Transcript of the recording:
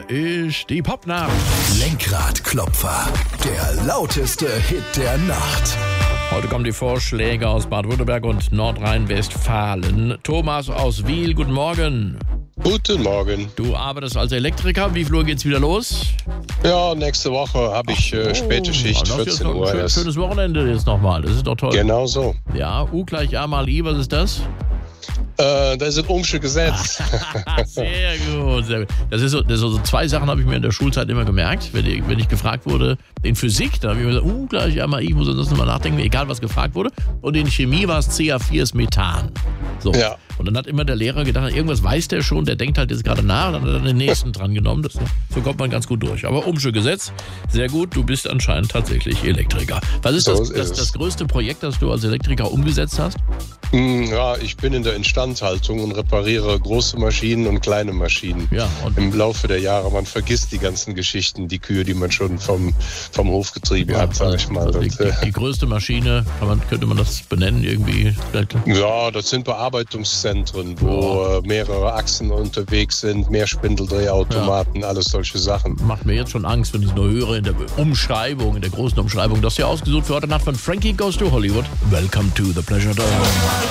ist die Popnacht. Lenkradklopfer, der lauteste Hit der Nacht. Heute kommen die Vorschläge aus Baden-Württemberg und Nordrhein-Westfalen. Thomas aus Wiel, guten Morgen. Guten Morgen. Du arbeitest als Elektriker. Wie viel Uhr geht's wieder los? Ja, nächste Woche habe ich späte Schicht, das ist 14 doch Uhr ein erst. schönes Wochenende jetzt nochmal. Das ist doch toll. Genau so. Ja, U gleich A mal I, was ist das? Das ist ein Ohmsche Gesetz. Sehr gut, sehr gut. Das ist so zwei Sachen habe ich mir in der Schulzeit immer gemerkt. Wenn ich gefragt wurde, in Physik, da habe ich mir gesagt, U gleich A mal I, ich muss sonst nochmal nachdenken, egal was gefragt wurde. Und in Chemie war es CH4 ist Methan. So. Ja. Und dann hat immer der Lehrer gedacht, irgendwas weiß der schon, der denkt halt jetzt gerade nach, und dann hat er den nächsten dran genommen. So kommt man ganz gut durch. Aber Ohmsche Gesetz, sehr gut, du bist anscheinend tatsächlich Elektriker. Was ist das größte Projekt, das du als Elektriker umgesetzt hast? Ja, ich bin in der Instandhaltung und repariere große Maschinen und kleine Maschinen. Ja, und im Laufe der Jahre, man vergisst die ganzen Geschichten, die Kühe, die man schon vom Hof getrieben hat, sag ich mal. Also die größte Maschine, könnte man das benennen irgendwie? Ja, das sind Bearbeitungszentren, wo mehrere Achsen unterwegs sind, mehr Spindeldrehautomaten, alles solche Sachen. Macht mir jetzt schon Angst, wenn ich es nur höre in der Umschreibung, in der großen Umschreibung. Das ist ja ausgesucht für heute Nacht von Frankie Goes to Hollywood. Welcome to the Pleasure Dome.